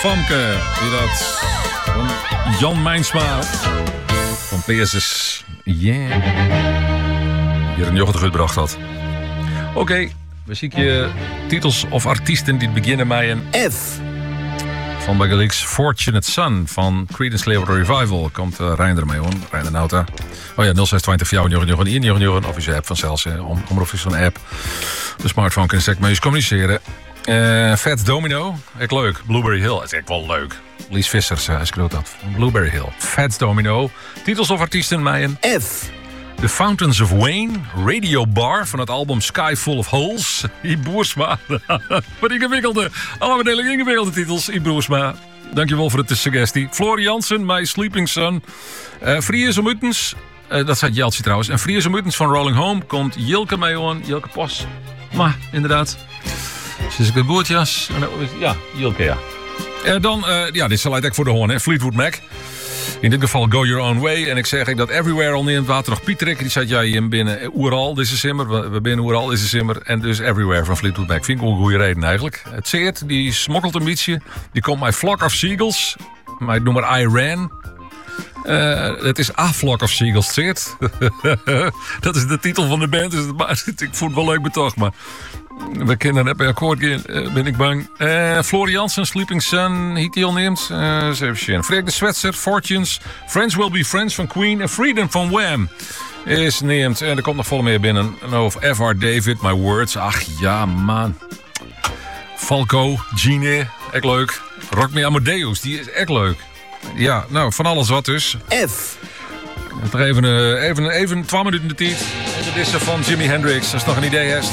Famke. Wie dat? Van Jan Mijnsma. Van PSS. Yeah. Hier een jochtig uitbracht had. Oké, we zien je titels of artiesten die beginnen met een F. Van Baggelix Fortunate Son van Creedence Clearwater Revival. Komt Reinder mee hoor. Reinder Nauta. Oh ja, 0620 voor jou, of is je app vanzelfs. Omroep is zo'n app. De smartphone kan je mee communiceren. Fats Domino. Echt leuk. Blueberry Hill. Dat is echt wel leuk. Lies Vissers, hij schreeuwt dat. Blueberry Hill. Fats Domino. Titels of artiesten met een F. The Fountains of Wayne, Radio Bar van het album Sky Full of Holes. Iboersma. Wat ingewikkelde. Allemaal hele ingewikkelde titels. Iboersma. Dankjewel voor de suggestie. Floor Jansen, My Sleeping Son. Friers om Utens. Dat zei Jeltje trouwens. En Friers om Utens van Rolling Home komt Jilke mee aan. Jilke Pos. Maar inderdaad. Ze is een boertjas. Ja, Jilke ja. Dan, dit is eigenlijk voor de hoorn, hè. Fleetwood Mac. In dit geval Go Your Own Way. En ik zeg dat Everywhere al neemt water nog Pieterik. Die zat jij in binnen Oeral deze simmer. We binnen Oeral deze simmer. En dus Everywhere van Fleetwood Mac. Vind ik wel een goede reden eigenlijk. Het Seert, die smokkelt een beetje. Die komt bij Flock of Seagulls. Maar ik noem maar Iran. Het is A Flock of Seagulls, Seert. Dat is de titel van de band. Dus ik voel het wel leuk betocht, maar... We kennen het bij akkoord, ben ik bang. Floor Jansen, Sleeping Sun, heet die al neemt. Freek de Swetser, Fortunes, Friends Will Be Friends van Queen en Freedom van Wham is neemt. En er komt nog vol meer binnen. Of F.R. David, My Words. Ach ja, man. Falco, Gene, echt leuk. Rock Me Amadeus, die is echt leuk. Ja, nou, van alles wat dus. F. Nog even 12 minuten de tijd. En dit is van Jimi Hendrix, als je nog een idee hebt.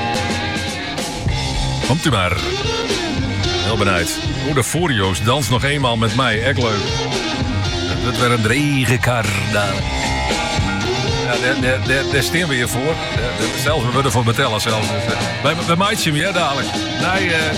Komt u maar. Heel benieuwd. Hoe de Forio's dans nog eenmaal met mij. Echt leuk. Dat werd een regenkar. Ja, daar staan we hier voor. Zelfs we worden voor betellen zelfs. Bij Maitje, ja dadelijk. Nee,